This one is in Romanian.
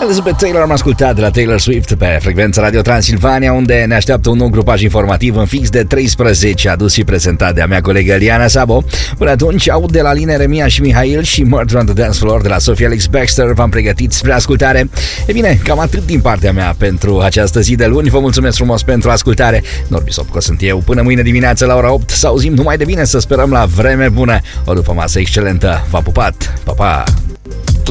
Elizabeth Taylor am ascultat de la Taylor Swift pe frecvența Radio Transilvania, unde ne așteaptă un nou grupaj informativ în fix de 13, adus și prezentat de a mea colegă Liana Sabo. Până atunci, aud de la Line Remia și Mihail și Murder on the Dance Floor de la Sophie Alex Baxter. V-am pregătit spre ascultare. E bine, cam atât din partea mea pentru această zi de luni. Vă mulțumesc frumos pentru ascultare. Norbi Sopco sunt eu. Până mâine dimineață la ora 8 să auzim numai de bine, să sperăm la vreme bună. O după masă excelentă. V-am pupat. Pa, pa!